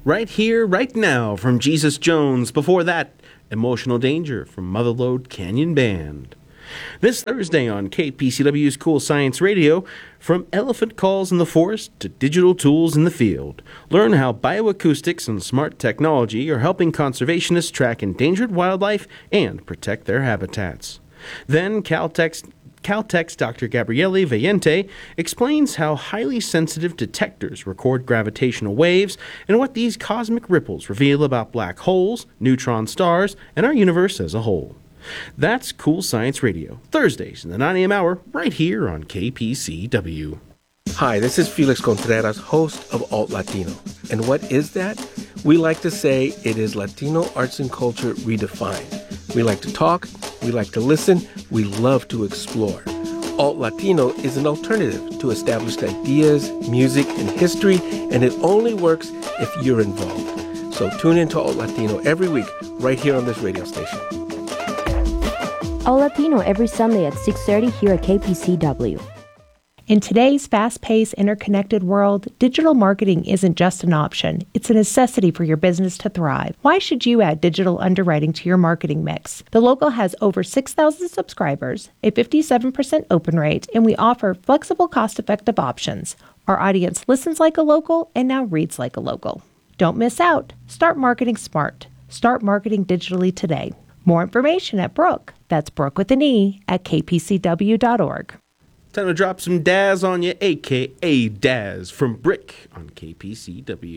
Right Here, Right Now from Jesus Jones. Before that, Emotional Danger from Motherlode Canyon Band. This Thursday on KPCW's Cool Science Radio, from elephant calls in the forest to digital tools in the field. Learn how bioacoustics and smart technology are helping conservationists track endangered wildlife and protect their habitats. Then Caltech's Dr. Gabriele Vellente explains how highly sensitive detectors record gravitational waves and what these cosmic ripples reveal about black holes, neutron stars, and our universe as a whole. That's Cool Science Radio, Thursdays in the 9 a.m. hour, right here on KPCW. Hi, this is Felix Contreras, host of Alt Latino. And what is that? We like to say it is Latino arts and culture redefined. We like to talk, we like to listen, we love to explore. Alt Latino is an alternative to established ideas, music, and history, and it only works if you're involved. So tune in to Alt Latino every week, right here on this radio station. Alt Latino every Sunday at 6:30 here at KPCW. In today's fast-paced, interconnected world, digital marketing isn't just an option. It's a necessity for your business to thrive. Why should you add digital underwriting to your marketing mix? The Local has over 6,000 subscribers, a 57% open rate, and we offer flexible, cost-effective options. Our audience listens like a local and now reads like a local. Don't miss out. Start marketing smart. Start marketing digitally today. More information at Brooke, that's Brooke with an E, at kpcw.org. Time to drop some Daz on you, a.k.a. Daz from Brick on KPCW.